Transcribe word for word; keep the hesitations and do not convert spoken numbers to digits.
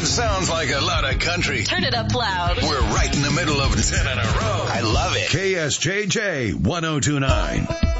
It sounds like a lot of country. Turn it up loud. We're right in the middle of ten in a row. I love it. K S J J ten twenty-nine.